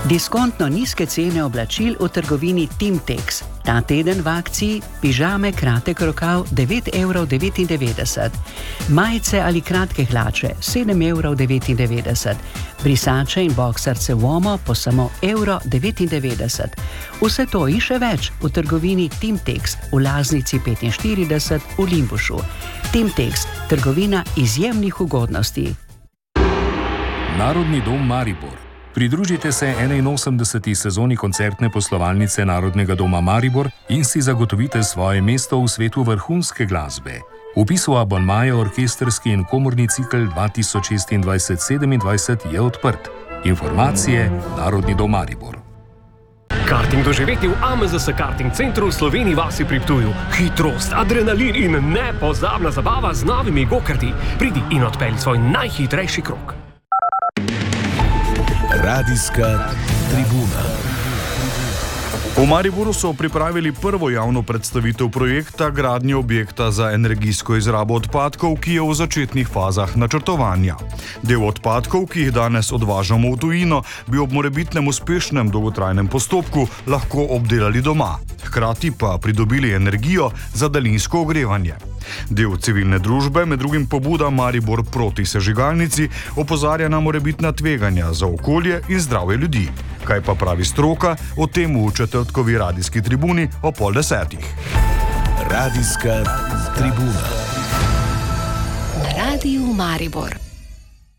Diskontno nizke cene oblačil v trgovini Timtex. Ta teden v akciji pižame kratek rokav 9,99 €, majice ali kratke hlače 7,99 €, brisače in boksarce Uomo po samo 1,99 €. Vse to in še več v trgovini Timtex v Laznici 45 v Limbušu. Timtex, trgovina izjemnih ugodnosti. Narodni dom Maribor. Pridružite se 81. sezoni koncertne poslovalnice Narodnega doma Maribor in si zagotovite svoje mesto v svetu vrhunske glasbe. Vpis v abonmaje orkestrski in komorni cikel 2026-27 je odprt. Informacije Narodni dom Maribor. Karting doživeti v AMZS Karting centru v Sloveniji vasi pri Ptuju. Hitrost, adrenalin in nepozabna zabava z novimi gokarti. Pridi in odpelji svoj najhitrejši krog. Radijska tribuna. V Mariboru so pripravili prvo javno predstavitev projekta gradnje objekta za energijsko izrabo odpadkov, ki je v začetnih fazah načrtovanja. Del odpadkov, ki jih danes odvažamo v tujino, bi ob morebitnem uspešnem dolgotrajnem postopku lahko obdelali doma, hkrati pa pridobili energijo za daljinsko ogrevanje. Del civilne družbe, med drugim pobuda Maribor proti sežigalnici, opozarja na morebitna tveganja za okolje in zdravje ljudi. Kaj pa pravi stroka, o tem v četrtkovi radijski tribuni o 9:30. Radijska tribuna. Na Radiju Maribor.